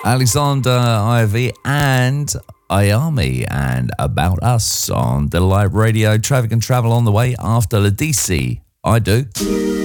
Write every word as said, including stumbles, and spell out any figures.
Alexander Ivy and Ayami and About Us on Delight Radio. Traffic and Travel on the way after Ladisi. I do.